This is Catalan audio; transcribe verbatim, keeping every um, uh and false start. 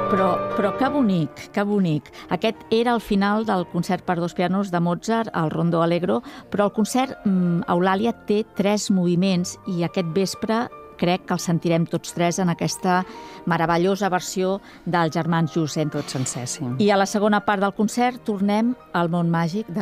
Però, però que bonic, que bonic. Aquest era el final del concert per dos pianos de Mozart, el Rondo Allegro, però el concert, Eulàlia, té tres moviments i aquest vespre crec que els sentirem tots tres en aquesta meravellosa versió dels germans Jussen. Tot sencer, sí. I a la segona part del concert tornem al món màgic de